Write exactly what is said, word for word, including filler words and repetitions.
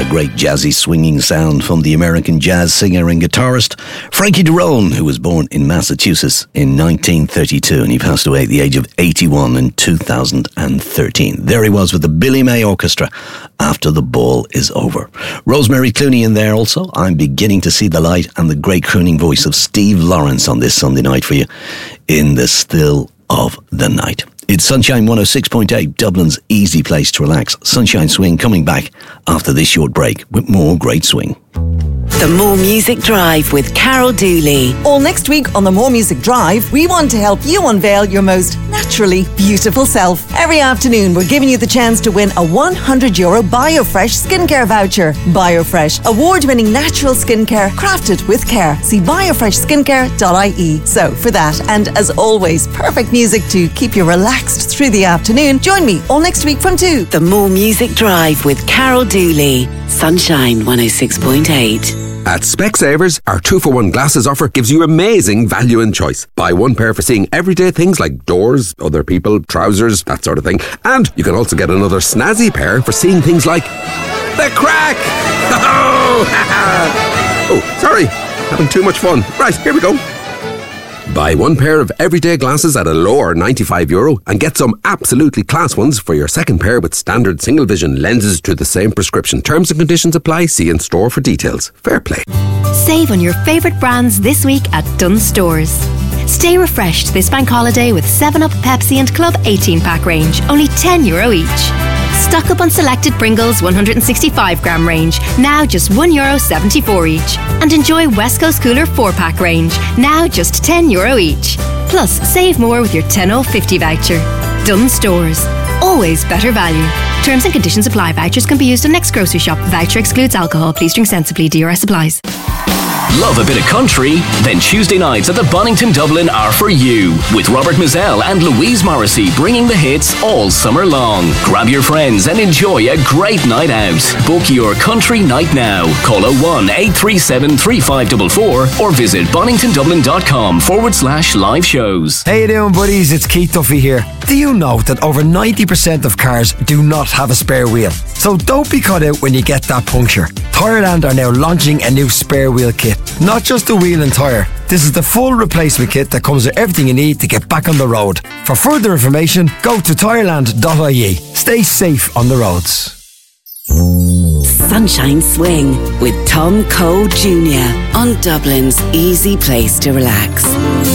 great jazzy swinging sound from the American jazz singer and guitarist Frankie DeRone, who was born in Massachusetts in nineteen thirty-two, and he passed away at the age of eighty-one in two thousand thirteen. There he was with the Billy May Orchestra, After the Ball is Over. Rosemary Clooney in there also. I'm beginning to see the light, and the great crooning voice of Steve Lawrence on this Sunday night for you in the still of the night. It's Sunshine one oh six point eight, Dublin's easy place to relax. Sunshine Swing coming back after this short break with more great swing. The More Music Drive with Carol Dooley. All next week on the More Music Drive, we want to help you unveil your most naturally beautiful self. Every afternoon, we're giving you the chance to win a one hundred euro BioFresh skincare voucher. BioFresh, award-winning natural skincare crafted with care. See biofresh skincare dot I E. So for that, and as always, perfect music to keep you relaxed through the afternoon, join me all next week from two. The More Music Drive with Carol Dooley. Sunshine one oh six point eight. At Specsavers, our two-for-one glasses offer gives you amazing value and choice. Buy one pair for seeing everyday things like doors, other people, trousers, that sort of thing. And you can also get another snazzy pair for seeing things like the crack! Oh, sorry, having too much fun. Right, here we go. Buy one pair of everyday glasses at a lower ninety-five euro and get some absolutely class ones for your second pair with standard single vision lenses to the same prescription. Terms and conditions apply. See in store for details. Fair play. Save on your favourite brands this week at Dunnes Stores. Stay refreshed this bank holiday with seven up, Pepsi and Club eighteen pack range, only ten euro each. Stock up on selected Pringles one hundred sixty-five gram range, now just one euro seventy-four each. And enjoy West Coast Cooler four pack range, now just ten euro each. Plus, save more with your ten oh fifty voucher. Dunnes Stores. Always better value. Terms and conditions apply. Vouchers can be used on next grocery shop. Voucher excludes alcohol. Please drink sensibly. D R S applies. Love a bit of country? Then Tuesday nights at the Bonington Dublin are for you, with Robert Mizell and Louise Morrissey bringing the hits all summer long. Grab your friends and enjoy a great night out. Book your country night now. Call oh one eight three seven three five four four or visit boningtondublin.com forward slash live shows. How you doing, buddies? It's Keith Duffy here. Do you know that over ninety percent of cars do not have a spare wheel? So don't be caught out when you get that puncture. Tyreland are now launching a new spare wheel kit. Not just a wheel and tyre. This is the full replacement kit that comes with everything you need to get back on the road. For further information, go to tyreland dot I E. Stay safe on the roads. Sunshine Swing with Tom Cole Junior on Dublin's easy place to relax.